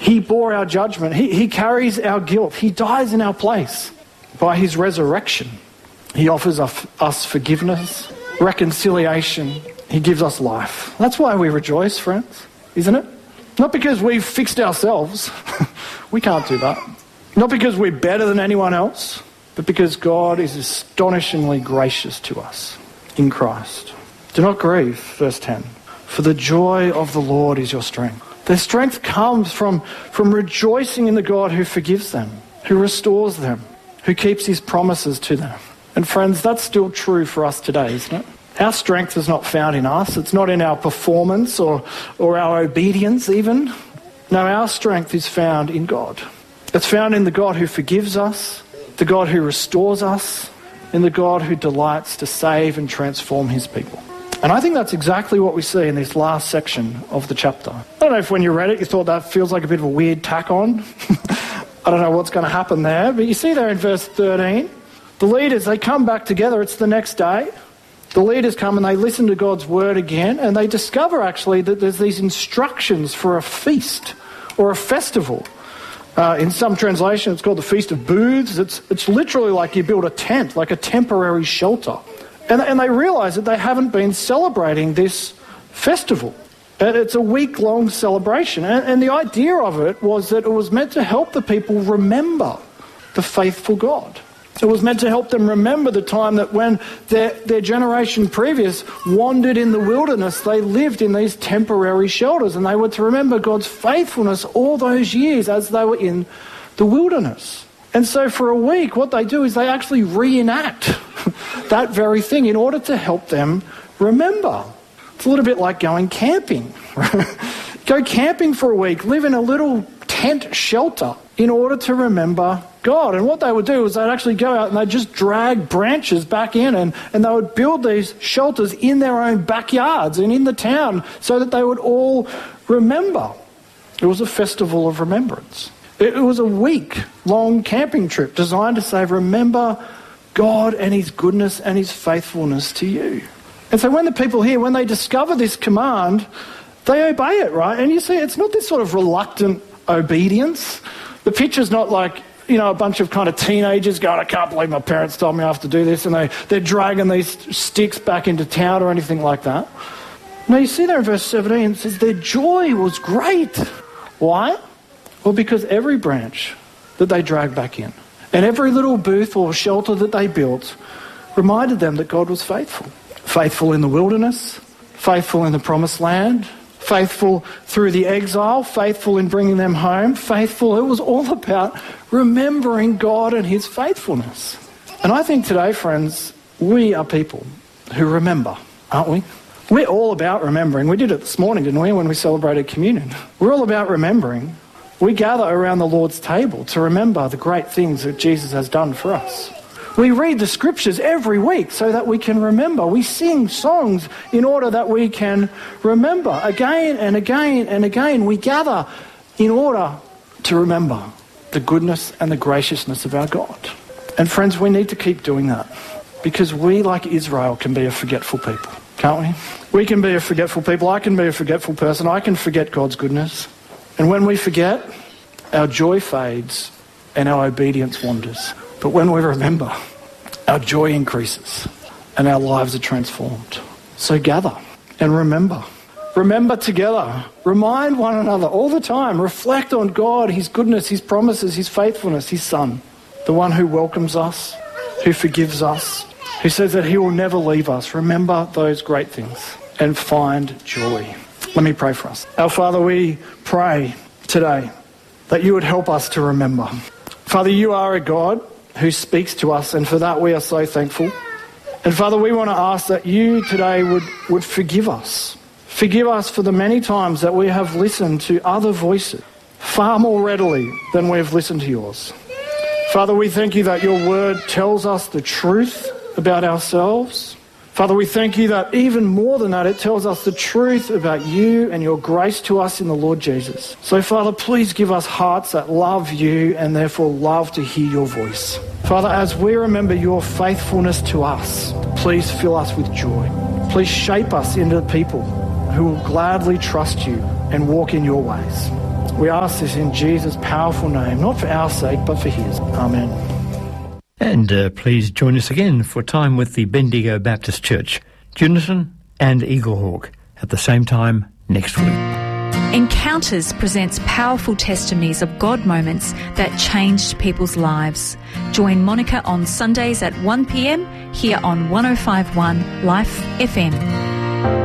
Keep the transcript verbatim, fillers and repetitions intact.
He bore our judgment. He, he carries our guilt. He dies in our place. By his resurrection, he offers us forgiveness, reconciliation. He gives us life. That's why we rejoice, friends, isn't it? Not because we've fixed ourselves. We can't do that. Not because we're better than anyone else, but because God is astonishingly gracious to us in Christ. Do not grieve, verse ten. For the joy of the Lord is your strength. Their strength comes from, from rejoicing in the God who forgives them, who restores them, who keeps his promises to them. And friends, that's still true for us today, isn't it? Our strength is not found in us. It's not in our performance or, or our obedience even. No, our strength is found in God. It's found in the God who forgives us, the God who restores us, in the God who delights to save and transform his people. And I think that's exactly what we see in this last section of the chapter. I don't know if when you read it you thought that feels like a bit of a weird tack on. I don't know what's going to happen there, but you see there in verse thirteen, the leaders, they come back together. It's the next day. The leaders come and they listen to God's word again, and they discover actually that there's these instructions for a feast or a festival. Uh, in some translation, it's called the Feast of Booths. It's, it's literally like you build a tent, like a temporary shelter. And, and they realise that they haven't been celebrating this festival. And it's a week-long celebration. And, and the idea of it was that it was meant to help the people remember the faithful God. It was meant to help them remember the time that when their, their generation previous wandered in the wilderness, they lived in these temporary shelters, and they were to remember God's faithfulness all those years as they were in the wilderness. And so for a week, what they do is they actually reenact that very thing in order to help them remember. It's a little bit like going camping. Go camping for a week, live in a little tent shelter in order to remember God. And what they would do is they'd actually go out and they'd just drag branches back in, and, and they would build these shelters in their own backyards and in the town so that they would all remember. It was a festival of remembrance. It, it was a week-long camping trip designed to say, remember God and his goodness and his faithfulness to you. And so when the people here, when they discover this command, they obey it, right? And you see, it's not this sort of reluctant obedience. The picture's not like, you know, a bunch of kind of teenagers going, I can't believe my parents told me I have to do this, and they, they're dragging these sticks back into town or anything like that. No, you see there in verse seventeen, it says their joy was great. Why? Well, because every branch that they dragged back in and every little booth or shelter that they built reminded them that God was faithful. Faithful in the wilderness, faithful in the promised land, faithful through the exile, faithful in bringing them home, faithful. It was all about remembering God and his faithfulness. And I think today, friends, we are people who remember, aren't we? We're all about remembering. We did it this morning, didn't we, when we celebrated communion? We're all about remembering. We gather around the Lord's table to remember the great things that Jesus has done for us. We read the scriptures every week so that we can remember. We sing songs in order that we can remember. Again and again and again, we gather in order to remember the goodness and the graciousness of our God. And friends, we need to keep doing that, because we, like Israel, can be a forgetful people, can't we? We can be a forgetful people. I can be a forgetful person. I can forget God's goodness. And when we forget, our joy fades and our obedience wanders. But when we remember, our joy increases and our lives are transformed. So gather and remember. Remember together. Remind one another all the time. Reflect on God, his goodness, his promises, his faithfulness, his Son, the one who welcomes us, who forgives us, who says that he will never leave us. Remember those great things and find joy. Let me pray for us. Our Father, we pray today that you would help us to remember. Father, you are a God who speaks to us, and for that we are so thankful. And Father, we want to ask that you today would, would forgive us. Forgive us for the many times that we have listened to other voices far more readily than we have listened to yours. Father, we thank you that your word tells us the truth about ourselves. Father, we thank you that even more than that, it tells us the truth about you and your grace to us in the Lord Jesus. So, Father, please give us hearts that love you and therefore love to hear your voice. Father, as we remember your faithfulness to us, please fill us with joy. Please shape us into people who will gladly trust you and walk in your ways. We ask this in Jesus' powerful name, not for our sake, but for his. Amen. And uh, please join us again for time with the Bendigo Baptist Church, Junison and Eaglehawk, at the same time next week. Encounters presents powerful testimonies of God moments that changed people's lives. Join Monica on Sundays at one p m here on one oh five point one Life F M.